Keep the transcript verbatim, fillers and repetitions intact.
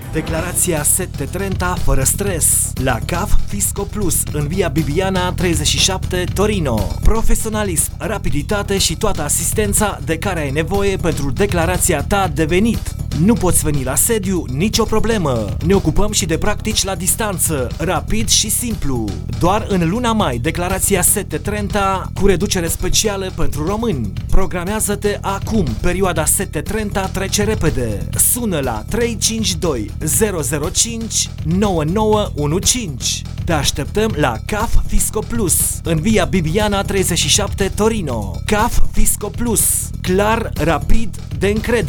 Declarația Sette Trenta fără stres la C A F Fisco Plus în via Bibiana treizeci și șapte Torino. Profesionalism, rapiditate și toată asistența de care ai nevoie pentru declarația ta de venit. Nu poți veni la sediu? Nicio problemă! Ne ocupăm și de practici la distanță, rapid și simplu. Doar în luna mai, declarația Sette Trenta cu reducere specială pentru români. Programează-te acum, perioada Sette Trenta trece repede. Sună la trei cinci doi zero zero cinci nouă nouă unu cinci. Te așteptăm la C A F Fisco Plus în via Bibiana treizeci și șapte Torino. C A F Fisco Plus, clar, rapid, de încredere.